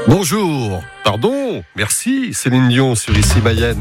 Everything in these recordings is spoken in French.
Bonjour, pardon, merci Céline Dion sur Ici Mayenne.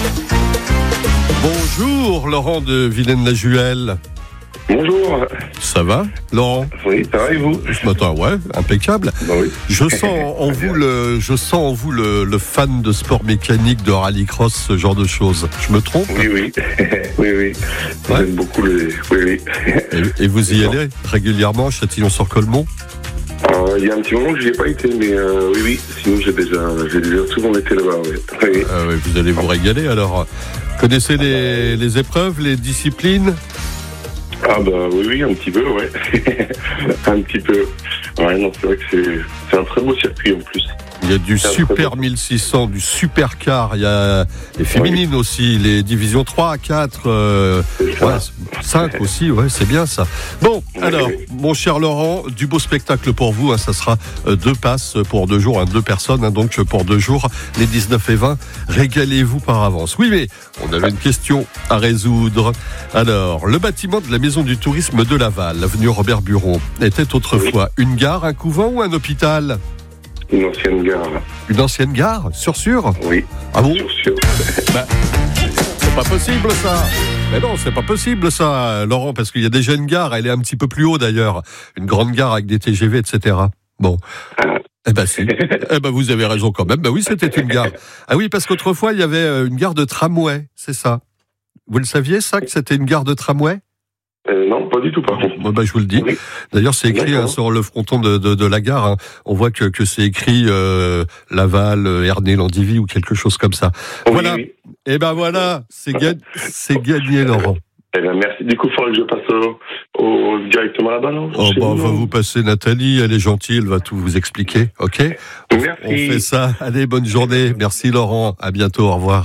Bonjour Laurent de Vilaine-la-Juhel. Bonjour. Ça va, Laurent? Oui, ça va et vous? Ce matin, ouais, impeccable. Bah oui. Je sens en vous le fan de sport mécanique, de rallycross, ce genre de choses. Je me trompe? Oui. oui. Ouais. J'aime beaucoup les... Oui. Et vous y allez régulièrement, Châtillon-sur-Colmont? Il y a un petit moment que j'y ai pas été, mais oui. Sinon, j'ai déjà souvent été là-bas, oui. Oui. Ouais, vous allez vous régaler alors. Connaissez les épreuves, les disciplines? Ah bah oui, un petit peu, ouais. Un petit peu. Ouais, non, c'est vrai que c'est un très beau circuit en plus. Il y a du Super 1600, du Supercar, il y a les féminines aussi, les divisions 3, 4, 5 aussi, ouais, c'est bien ça. Bon, alors, mon cher Laurent, du beau spectacle pour vous, ça sera 2 passes pour 2 jours, 2 personnes, donc pour 2 jours, les 19 et 20, régalez-vous par avance. Oui, mais on avait une question à résoudre. Alors, le bâtiment de la Maison du Tourisme de Laval, avenue Robert Buron, était autrefois une gare, un couvent ou un hôpital ? Une ancienne gare. Une ancienne gare, sûr? Oui. Ah bon? Sûr. C'est pas possible ça. Mais non, c'est pas possible ça, Laurent, parce qu'il y a déjà une gare, elle est un petit peu plus haut d'ailleurs. Une grande gare avec des TGV, etc. Bon. Eh ben si. Eh ben vous avez raison quand même. Ben oui, c'était une gare. Ah oui, parce qu'autrefois, il y avait une gare de tramway, c'est ça. Vous le saviez ça, que c'était une gare de tramway? Non, pas du tout par contre. Bon, je vous le dis. Oui. D'ailleurs, c'est écrit sur le fronton de la gare. On voit que c'est écrit Laval, Ernée, Landivy ou quelque chose comme ça. Oui, voilà. Oui. Et ben voilà, c'est gagné, Laurent. Eh ben merci. Du coup, il faudrait que je passe directement là-bas, non? On va vous passer Nathalie. Elle est gentille, elle va tout vous expliquer. Ok? Merci. On fait ça. Allez, bonne journée. Merci, Laurent. À bientôt. Au revoir.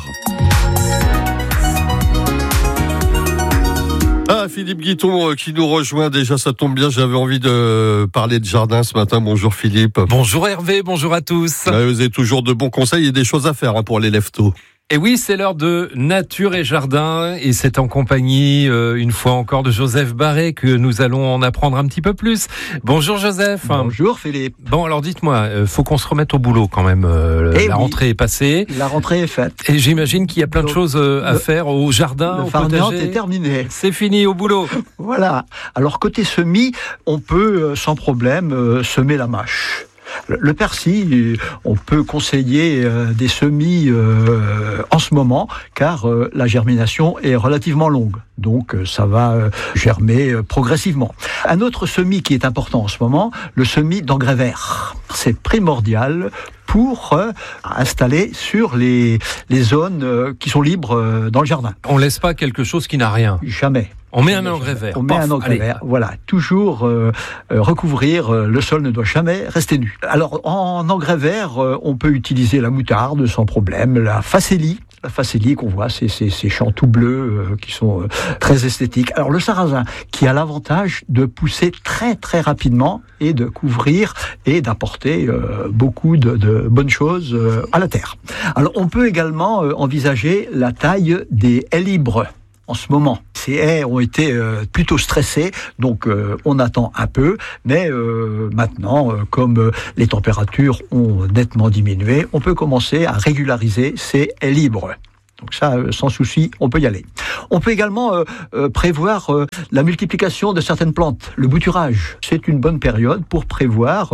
Philippe Guiton qui nous rejoint déjà, ça tombe bien, j'avais envie de parler de jardin ce matin. Bonjour Philippe. Bonjour Hervé, bonjour à tous. Vous avez toujours de bons conseils et des choses à faire pour les lève-tôt. Et oui, c'est l'heure de Nature et Jardin et c'est en compagnie, une fois encore, de Joseph Barré que nous allons en apprendre un petit peu plus. Bonjour Joseph. Bonjour Philippe. Bon, alors dites-moi, faut qu'on se remette au boulot quand même. Rentrée est passée. La rentrée est faite. Et j'imagine qu'il y a plein de choses à faire au jardin, au potager. est terminé. C'est fini, au boulot. Voilà. Alors côté semis, on peut sans problème semer la mâche. Le persil, on peut conseiller des semis en ce moment, car la germination est relativement longue. Donc ça va germer progressivement. Un autre semis qui est important en ce moment, le semis d'engrais verts. C'est primordial pour installer sur les zones qui sont libres dans le jardin. On laisse pas quelque chose qui n'a rien. Jamais. On met un engrais vert. On met un engrais vert, voilà. Toujours recouvrir, le sol ne doit jamais rester nu. Alors, en engrais vert, on peut utiliser la moutarde sans problème, la facélie. La facélie qu'on voit, ces champs tout bleus qui sont très esthétiques. Alors, le sarrasin, qui a l'avantage de pousser très très rapidement et de couvrir et d'apporter beaucoup de bonnes choses à la terre. Alors, on peut également envisager la taille des haies libres. En ce moment, ces haies ont été plutôt stressées, donc on attend un peu, mais maintenant, comme les températures ont nettement diminué, on peut commencer à régulariser ces haies libres. Donc ça, sans souci, on peut y aller. On peut également prévoir la multiplication de certaines plantes, le bouturage. C'est une bonne période pour prévoir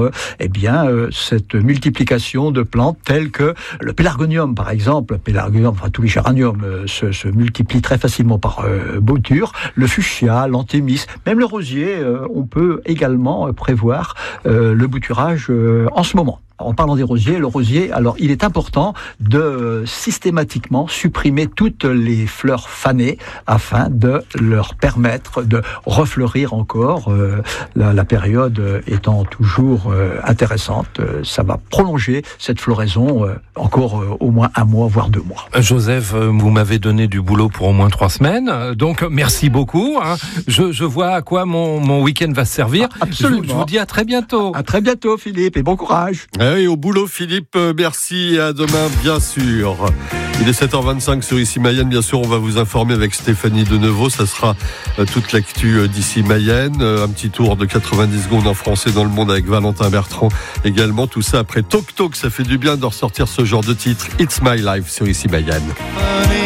cette multiplication de plantes telles que le pélargonium, par exemple. Tous les géraniums se multiplient très facilement par bouture. Le fuchsia, l'anthémis, même le rosier, on peut également prévoir le bouturage en ce moment. En parlant des rosiers, le rosier, alors il est important de systématiquement supprimer toutes les fleurs fanées afin de leur permettre de refleurir encore, la période étant toujours intéressante. Ça va prolonger cette floraison encore au moins 1 mois, voire 2 mois. Joseph, vous m'avez donné du boulot pour au moins 3 semaines, donc merci beaucoup. Je vois à quoi mon week-end va servir. Absolument. Je vous dis à très bientôt. À très bientôt Philippe et bon courage. Et au boulot, Philippe, merci et à demain, bien sûr. Il est 7h25 sur Ici Mayenne. Bien sûr, on va vous informer avec Stéphanie Denevaux. Ça sera toute l'actu d'ici Mayenne. Un petit tour de 90 secondes en français dans le monde avec Valentin Bertrand également. Tout ça après Talk Talk. Ça fait du bien de ressortir ce genre de titre. It's My Life sur Ici Mayenne.